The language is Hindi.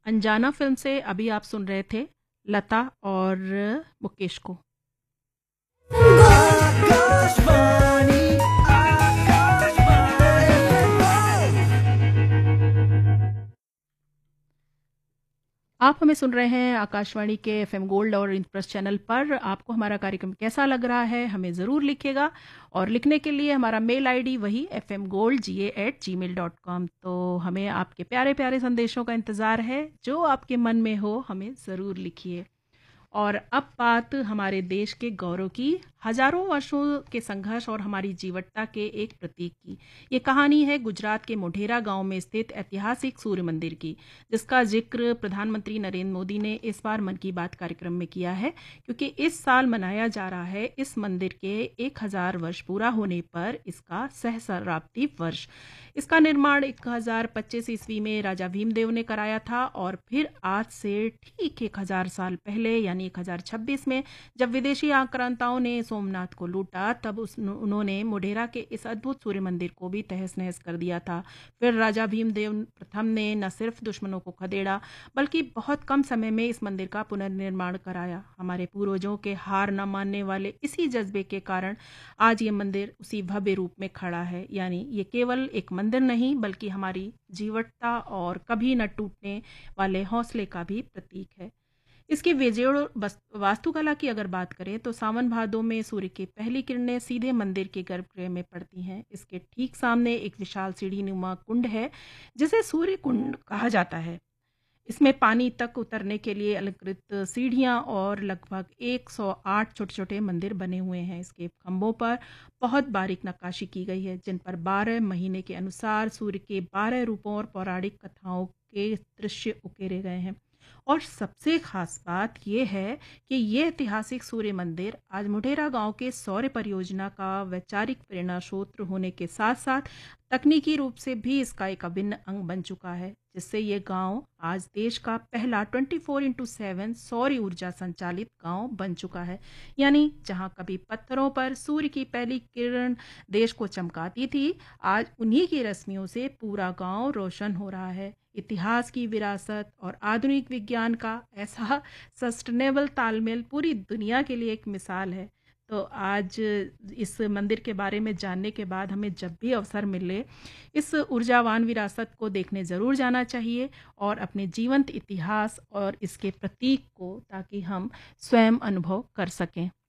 अनजाना फ़िल्म से अभी आप सुन रहे थे लता और मुकेश को। आकाशवाणी आप हमें सुन रहे हैं आकाशवाणी के एफएम गोल्ड और इंप्रेस चैनल पर। आपको हमारा कार्यक्रम कैसा लग रहा है हमें ज़रूर लिखिएगा, और लिखने के लिए हमारा मेल आईडी वही fmgoldga@gmail.com। तो हमें आपके प्यारे प्यारे संदेशों का इंतज़ार है, जो आपके मन में हो हमें ज़रूर लिखिए। और अब बात हमारे देश के गौरव की, हजारों वर्षों के संघर्ष और हमारी जीवटता के एक प्रतीक की। ये कहानी है गुजरात के मोढेरा गांव में स्थित ऐतिहासिक सूर्य मंदिर की, जिसका जिक्र प्रधानमंत्री नरेंद्र मोदी ने इस बार मन की बात कार्यक्रम में किया है, क्योंकि इस साल मनाया जा रहा है इस मंदिर के 1000 वर्ष पूरा होने पर इसका सहस्राब्दी वर्ष। इसका निर्माण 1025 ईस्वी में राजा भीमदेव ने कराया था, और फिर आज से ठीक 1000 साल पहले यानी 1026 में जब विदेशी आक्रांताओं ने सोमनाथ को लूटा, तब उन्होंने मोढेरा के इस अद्भुत सूर्य मंदिर को भी तहस नहस कर दिया था। फिर राजा भीमदेव प्रथम ने न सिर्फ दुश्मनों को खदेड़ा, बल्कि बहुत कम समय में इस मंदिर का पुनर्निर्माण कराया। हमारे पूर्वजों के हार न मानने वाले इसी जज्बे के कारण आज ये मंदिर उसी भव्य रूप में खड़ा है। यानी ये केवल एक मंदिर नहीं, बल्कि हमारी जीवटता और कभी न टूटने वाले हौसले का भी प्रतीक है। इसकी बेजोड़ वास्तुकला की अगर बात करें तो सावन भादों में सूर्य की पहली किरणें सीधे मंदिर के गर्भगृह में पड़ती हैं। इसके ठीक सामने एक विशाल सीढ़ी नुमा कुंड है, जिसे सूर्य कुंड कहा जाता है। इसमें पानी तक उतरने के लिए अलंकृत सीढ़ियां और लगभग 108 छोटे छोटे मंदिर बने हुए हैं। इसके खंभों पर बहुत बारीक नक्काशी की गई है, जिन पर 12 महीने के अनुसार सूर्य के 12 रूपों और पौराणिक कथाओं के दृश्य उकेरे गए हैं। और सबसे खास बात यह है कि ये ऐतिहासिक सूर्य मंदिर आज मोढेरा गांव के सौर परियोजना का वैचारिक प्रेरणा स्रोत होने के साथ साथ तकनीकी रूप से भी इसका एक अभिन्न अंग बन चुका है, जिससे ये गांव आज देश का पहला 24x7 सौर ऊर्जा संचालित गांव बन चुका है। यानी जहां कभी पत्थरों पर सूर्य की पहली किरण देश को चमकाती थी, आज उन्हीं की रश्मियों से पूरा गांव रोशन हो रहा है। इतिहास की विरासत और आधुनिक विज्ञान का ऐसा सस्टेनेबल तालमेल पूरी दुनिया के लिए एक मिसाल है। तो आज इस मंदिर के बारे में जानने के बाद हमें जब भी अवसर मिले, इस ऊर्जावान विरासत को देखने ज़रूर जाना चाहिए, और अपने जीवंत इतिहास और इसके प्रतीक को ताकि हम स्वयं अनुभव कर सकें।